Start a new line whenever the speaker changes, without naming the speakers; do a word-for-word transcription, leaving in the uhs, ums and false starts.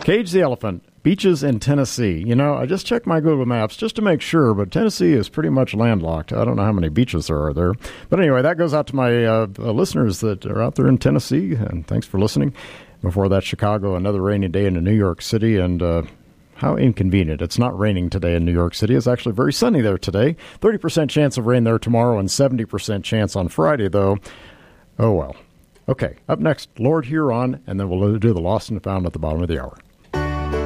Cage the Elephant, beaches in Tennessee. You know, I just checked my Google Maps just to make sure, but Tennessee is pretty much landlocked. I don't know how many beaches there are there. But anyway, that goes out to my uh, listeners that are out there in Tennessee, and thanks for listening. Before that, Chicago, another rainy day in New York City, and uh, how inconvenient. It's not raining today in New York City. It's actually very sunny there today. thirty percent chance of rain there tomorrow and seventy percent chance on Friday, though. Oh, well. Okay, up next, Lord Huron, and then we'll do the Lost and Found at the bottom of the hour.